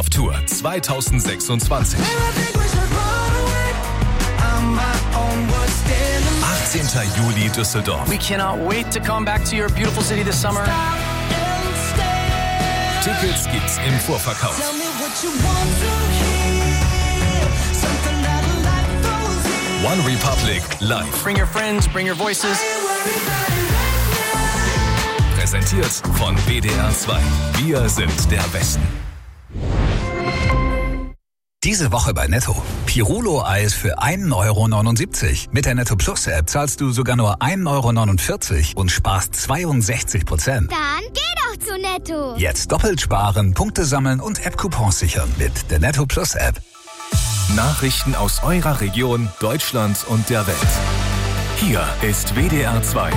auf Tour 2026. 18. Juli Düsseldorf. We cannot wait to come back to your beautiful city this summer. Tickets gibt's im Vorverkauf. One Republic live. Bring your friends, bring your voices. Präsentiert von WDR 2. Wir sind der Westen. Diese Woche bei Netto. Pirulo-Eis für 1,79 €. Mit der Netto Plus App zahlst du sogar nur 1,49 € und sparst 62%. Dann geh doch zu Netto. Jetzt doppelt sparen, Punkte sammeln und App-Coupons sichern mit der Netto Plus App. Nachrichten aus eurer Region, Deutschland und der Welt. Hier ist WDR 2.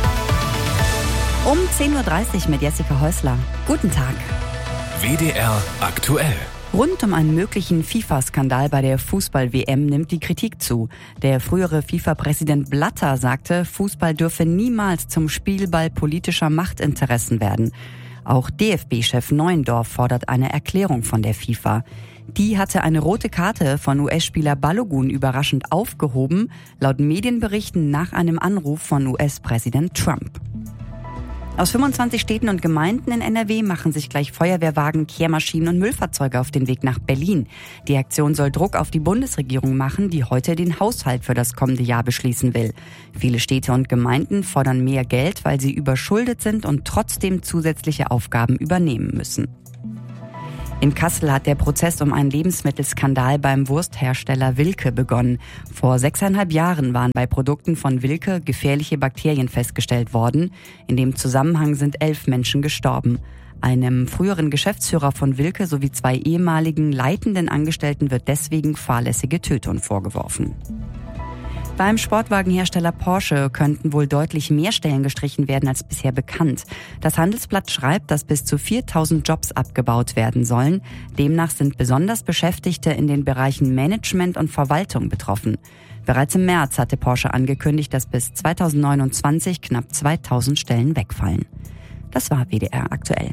Um 10.30 Uhr mit Jessica Häusler. Guten Tag. WDR aktuell. Rund um einen möglichen FIFA-Skandal bei der Fußball-WM nimmt die Kritik zu. Der frühere FIFA-Präsident Blatter sagte, Fußball dürfe niemals zum Spielball politischer Machtinteressen werden. Auch DFB-Chef Neuendorf fordert eine Erklärung von der FIFA. Die hatte eine rote Karte von US-Spieler Balogun überraschend aufgehoben, laut Medienberichten nach einem Anruf von US-Präsident Trump. Aus 25 Städten und Gemeinden in NRW machen sich gleich Feuerwehrwagen, Kehrmaschinen und Müllfahrzeuge auf den Weg nach Berlin. Die Aktion soll Druck auf die Bundesregierung machen, die heute den Haushalt für das kommende Jahr beschließen will. Viele Städte und Gemeinden fordern mehr Geld, weil sie überschuldet sind und trotzdem zusätzliche Aufgaben übernehmen müssen. In Kassel hat der Prozess um einen Lebensmittelskandal beim Wursthersteller Wilke begonnen. Vor 6,5 Jahren waren bei Produkten von Wilke gefährliche Bakterien festgestellt worden. In dem Zusammenhang sind 11 Menschen gestorben. Einem früheren Geschäftsführer von Wilke sowie 2 ehemaligen leitenden Angestellten wird deswegen fahrlässige Tötung vorgeworfen. Beim Sportwagenhersteller Porsche könnten wohl deutlich mehr Stellen gestrichen werden als bisher bekannt. Das Handelsblatt schreibt, dass bis zu 4.000 Jobs abgebaut werden sollen. Demnach sind besonders Beschäftigte in den Bereichen Management und Verwaltung betroffen. Bereits im März hatte Porsche angekündigt, dass bis 2029 knapp 2.000 Stellen wegfallen. Das war WDR aktuell.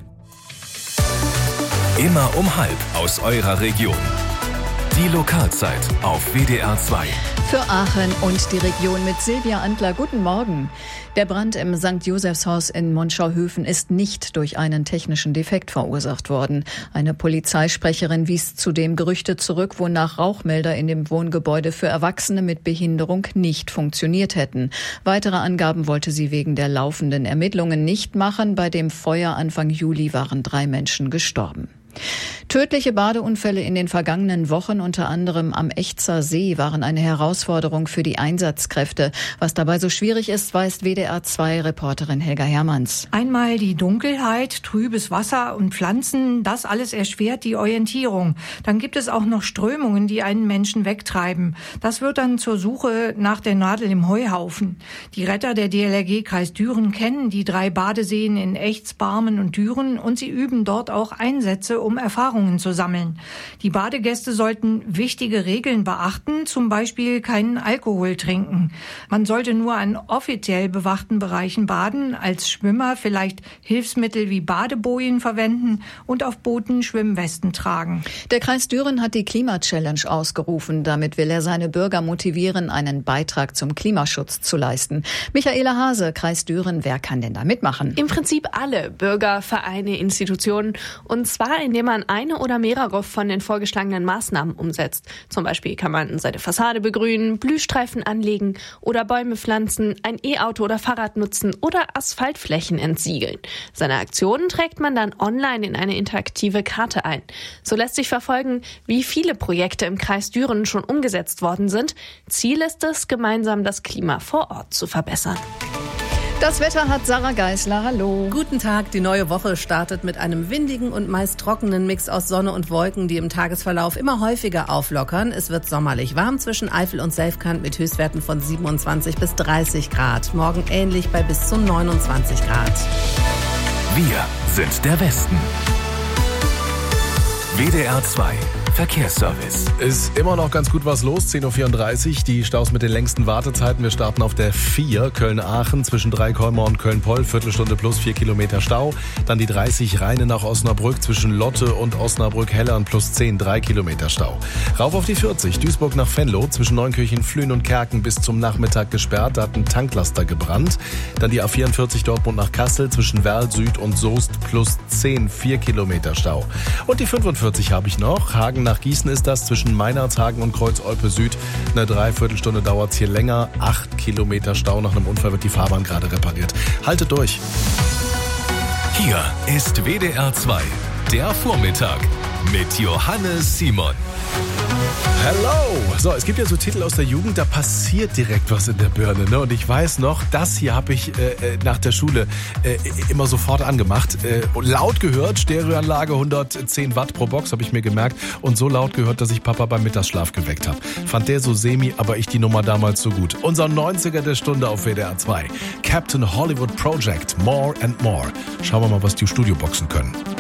Immer um 12:30 aus eurer Region. Die Lokalzeit auf WDR 2. Für Aachen und die Region mit Silvia Antler. Guten Morgen. Der Brand im St. Josefshaus in Monschau-Höfen ist nicht durch einen technischen Defekt verursacht worden. Eine Polizeisprecherin wies zudem Gerüchte zurück, wonach Rauchmelder in dem Wohngebäude für Erwachsene mit Behinderung nicht funktioniert hätten. Weitere Angaben wollte sie wegen der laufenden Ermittlungen nicht machen. Bei dem Feuer Anfang Juli waren 3 Menschen gestorben. Tödliche Badeunfälle in den vergangenen Wochen, unter anderem am Echzer See, waren eine Herausforderung für die Einsatzkräfte. Was dabei so schwierig ist, weiß WDR-2-Reporterin Helga Hermanns. Einmal die Dunkelheit, trübes Wasser und Pflanzen, das alles erschwert die Orientierung. Dann gibt es auch noch Strömungen, die einen Menschen wegtreiben. Das wird dann zur Suche nach der Nadel im Heuhaufen. Die Retter der DLRG Kreis Düren kennen die 3 Badeseen in Echts, Barmen und Düren und sie üben dort auch Einsätze, um Erfahrungen zu sammeln. Die Badegäste sollten wichtige Regeln beachten, zum Beispiel keinen Alkohol trinken. Man sollte nur an offiziell bewachten Bereichen baden, als Schwimmer vielleicht Hilfsmittel wie Badebojen verwenden und auf Booten Schwimmwesten tragen. Der Kreis Düren hat die Klima-Challenge ausgerufen. Damit will er seine Bürger motivieren, einen Beitrag zum Klimaschutz zu leisten. Michaela Hase, Kreis Düren, wer kann denn da mitmachen? Im Prinzip alle Bürger, Vereine, Institutionen. Und zwar indem man eine oder mehrere von den vorgeschlagenen Maßnahmen umsetzt. Zum Beispiel kann man seine Fassade begrünen, Blühstreifen anlegen oder Bäume pflanzen, ein E-Auto oder Fahrrad nutzen oder Asphaltflächen entsiegeln. Seine Aktionen trägt man dann online in eine interaktive Karte ein. So lässt sich verfolgen, wie viele Projekte im Kreis Düren schon umgesetzt worden sind. Ziel ist es, gemeinsam das Klima vor Ort zu verbessern. Das Wetter hat Sarah Geisler. Hallo. Guten Tag. Die neue Woche startet mit einem windigen und meist trockenen Mix aus Sonne und Wolken, die im Tagesverlauf immer häufiger auflockern. Es wird sommerlich warm zwischen Eifel und Selfkant mit Höchstwerten von 27 bis 30 Grad. Morgen ähnlich bei bis zu 29 Grad. Wir sind der Westen. WDR 2 Verkehrsservice. Ist immer noch ganz gut was los, 10.34 Uhr. Die Staus mit den längsten Wartezeiten. Wir starten auf der 4, Köln-Aachen, zwischen Dreikolmer und Köln-Poll, Viertelstunde plus 4 Kilometer Stau. Dann die 30, Rheine nach Osnabrück, zwischen Lotte und Osnabrück-Hellern, plus 10, 3 Kilometer Stau. Rauf auf die 40, Duisburg nach Venlo, zwischen Neunkirchen, Flühen und Kerken bis zum Nachmittag gesperrt. Da hat ein Tanklaster gebrannt. Dann die A44 Dortmund nach Kassel, zwischen Werl Süd und Soest, plus 10, 4 Kilometer Stau. Und die 45 habe ich noch. Hagen nach Gießen ist das, zwischen Meinerzhagen und Kreuz-Olpe Süd. Eine Dreiviertelstunde dauert es hier länger. 8 Kilometer Stau. Nach einem Unfall wird die Fahrbahn gerade repariert. Haltet durch. Hier ist WDR 2, der Vormittag mit Johannes Simon. Hello! So, es gibt ja so Titel aus der Jugend, da passiert direkt was in der Birne, ne? Und ich weiß noch, das hier habe ich nach der Schule immer sofort angemacht. Laut gehört, Stereoanlage, 110 Watt pro Box, habe ich mir gemerkt. Und so laut gehört, dass ich Papa beim Mittagsschlaf geweckt habe. Fand der so semi, aber ich die Nummer damals so gut. Unser 90er der Stunde auf WDR 2. Captain Hollywood Project, More and More. Schauen wir mal, was die Studioboxen können.